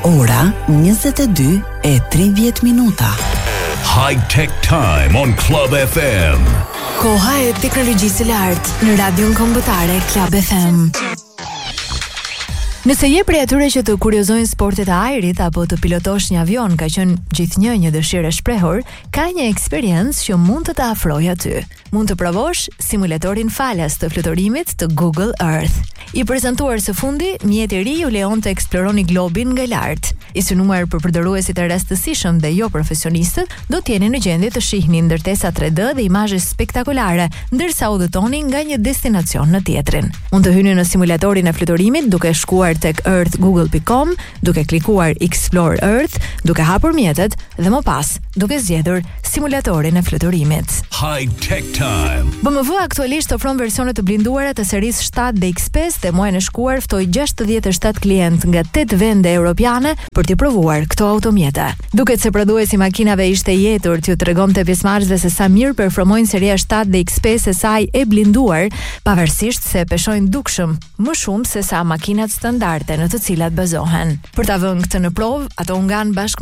Ora 22:30. High Tech Time on Club FM. Koha e teknologjisë së lartë në radion kombëtare Club FM. Nëse je prej atyre që të kuriozojnë sportet e ajrit apo të pilotosh një avion, ka qenë gjithnjë një dëshirë e shprehur, ka një eksperiencë që mund të afrojë aty. Mund të provosh simulatorin falas të fluturimit të Google Earth. I prezantuar së fundi, mjeti i ri ju lejon të eksploroni globin nga lart. I synuar për përdoruesit e rastësishëm dhe jo profesionistët, do të jeni në gjendje të shihni ndërtesa 3D dhe imazhe spektakolare, ndërsa udhëtoni nga një destinacion në tjetrin. Mund të hyni në simulatorin e fluturimit duke shkuar tek earthgoogle.com, duke klikuar Explore Earth, duke hapur mjetet dhe më pas duke zgjedhur simulatorin e fluturimit. High Tech Time. BMW aktualisht ofron versione të blinduara të serisë 7 dhe X5 dhe muajin e shkuar ftoi 67 klient nga 8 vende europiane për t'i provuar këto automjete. Duket se prodhuesi makinave ishte i jetur t'ju tregonte pjesëmarrësve se sa mirë performojnë seria 7 dhe X5 e saj e blinduar, pavarësisht se peshojnë dukshëm më shumë se sa makinat standarde në të cilat bazohen. Për ta vënë këtë në provë, ato u ngan bashkë